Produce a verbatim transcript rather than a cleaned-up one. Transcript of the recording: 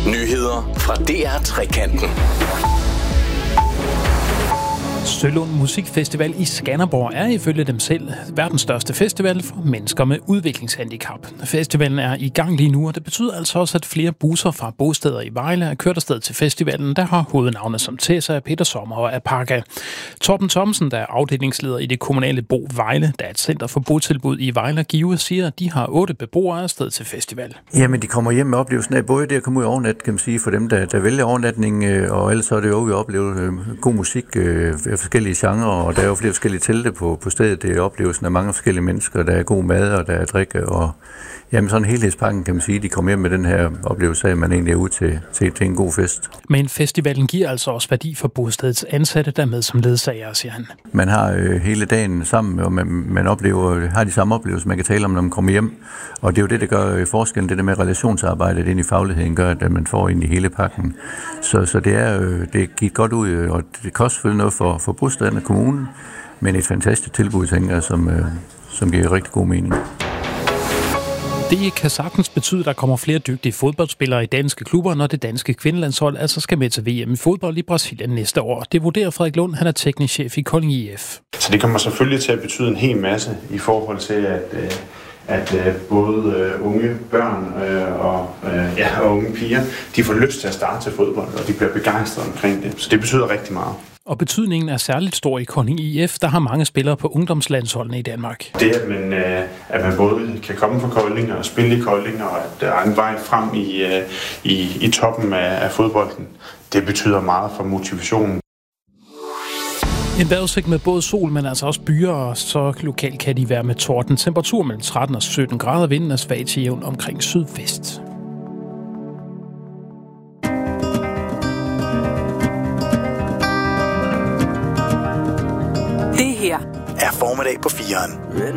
Nyheder fra D R Trekanten. Sølund Musikfestival i Skanderborg er ifølge dem selv verdens største festival for mennesker med udviklingshandicap. Festivalen er i gang lige nu, og det betyder altså også, at flere busser fra bosteder i Vejle er kørt afsted til festivalen, der har hovednavne som Tessa, Peter Sommer og Apaka. Torben Thomsen, der er afdelingsleder i det kommunale Bo Vejle, der er et center for botilbud i Vejle og Give, siger, at de har otte beboere afsted til festival. Jamen, de kommer hjem med oplevelsen af både det at komme ud overnat, kan man sige, for dem, der, der vælger overnatning, og ellers så er det jo, vi oplever god musik, forskellige genrer, og der er jo flere forskellige telte på, på stedet. Det er oplevelsen af mange forskellige mennesker, der er god mad, og der er drikke, og jamen sådan en helhedspakken, kan man sige, de kommer hjem med den her oplevelse af, at man egentlig er ude til, til, til en god fest. Men festivalen giver altså også værdi for bostedets ansatte, der med som ledsager, siger han. Man har øh, hele dagen sammen, og man, man oplever, har de samme oplevelser, man kan tale om, når man kommer hjem. Og det er jo det, der gør forskellen, det der med relationsarbejdet ind i fagligheden, gør, at man får ind i hele pakken. Så, så det er øh, det er givet godt ud, og det koster selvfølgelig noget for, for bostaden og kommunen, men et fantastisk tilbud, tænker jeg, som, øh, som giver rigtig god mening. Det kan sagtens betyde, at der kommer flere dygtige fodboldspillere i danske klubber, når det danske kvindelandshold altså skal med til V M i fodbold i Brasilien næste år. Det vurderer Frederik Lund, han er teknisk chef i Kolding I F. Så det kommer selvfølgelig til at betyde en hel masse i forhold til, at, at både unge børn og, ja, og unge piger, de får lyst til at starte til fodbold, og de bliver begejstrede omkring det. Så det betyder rigtig meget. Og betydningen er særligt stor i Kolding I F, der har mange spillere på ungdomslandsholdene i Danmark. Det, at man, at man både kan komme fra Kolding og spille i Kolding, og at der er en vej frem i, i, i toppen af, af fodbolden, det betyder meget for motivationen. En vejrudsigt med både sol, men altså også byer, og så lokalt kan de være med torden. Temperatur mellem tretten og sytten grader, vinden er svag til jævn omkring sydvest. Det her er Formiddag på fireren.